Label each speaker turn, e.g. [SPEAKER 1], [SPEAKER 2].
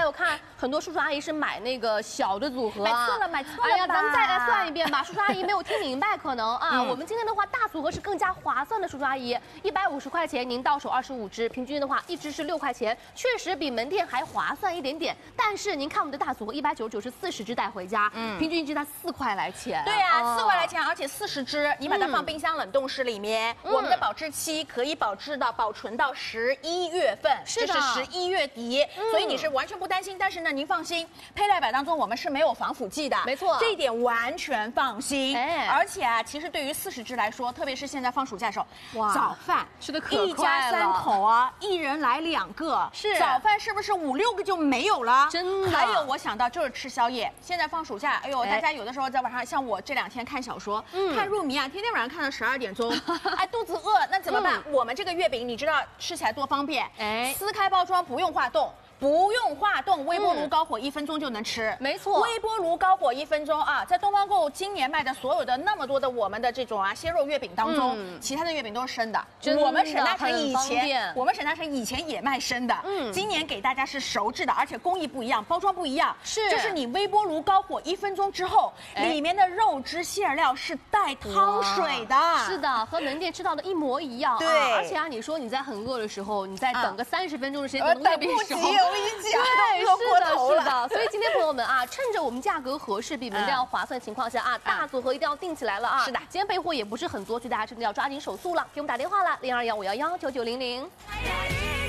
[SPEAKER 1] 有看很多叔叔阿姨是买那个小的组合啊，
[SPEAKER 2] 买错了，
[SPEAKER 1] 哎呀，咱们再来算一遍吧，叔叔阿姨没有听明白可能啊。我们今天的话，大组合是更加划算的，叔叔阿姨，150块钱您到手25支，平均的话一支是6块钱，确实比门店还划算一点点。但是您看我们的大组合199是40支带回家，平均一支才4块来钱。
[SPEAKER 2] 对啊，4块来钱，而且40支，你把它放冰箱冷冻室里面，我们的保质期可以保存到11月份，
[SPEAKER 1] 是的，
[SPEAKER 2] 这是11月底，所以你是完全不担心。但是呢，您放心，佩戴表当中我们是没有防腐剂的，
[SPEAKER 1] 没错，
[SPEAKER 2] 这一点完全放心。而且啊，其实对于40支来说，特别是现在放暑假的时候，哇，早饭
[SPEAKER 1] 吃的可
[SPEAKER 2] 1家3口啊，一人来2个，
[SPEAKER 1] 是
[SPEAKER 2] 早饭是不是5、6个就没有了？
[SPEAKER 1] 真的。
[SPEAKER 2] 还有我想到就是吃宵夜，现在放暑假，哎呦，大家有的时候在晚上，像我这2天看小说，看入迷啊，天天晚上看到12点钟，哎，肚子饿，那怎么办？我们这个月饼你知道吃起来多方便，撕开包装不用化冻。不用化冻，微波炉高火1分钟就能吃。
[SPEAKER 1] 没错，
[SPEAKER 2] 微波炉高火1分钟啊，在东方购今年卖的所有的那么多的我们的这种啊鲜肉月饼当中，其他的月饼都是生的。我们沈大成以前也卖生的，今年给大家是熟制的，而且工艺不一样，包装不一样。是，就是你微波炉高火1分钟之后，里面的肉汁馅料是带汤水的。
[SPEAKER 1] 是的，和门店吃到的一模一样。
[SPEAKER 2] 对，
[SPEAKER 1] 而且啊，你说你在很饿的时候，你再等个30分钟的时间，等
[SPEAKER 2] 不及。我跟你讲，
[SPEAKER 1] 对，是的。所以今天朋友们啊，趁着我们价格合适、比门店要划算的情况下啊，大组合一定要订起来了啊！
[SPEAKER 2] 是的，
[SPEAKER 1] 今天备货也不是很多，所以大家真的要抓紧手速了，给我们打电话了，0215119900。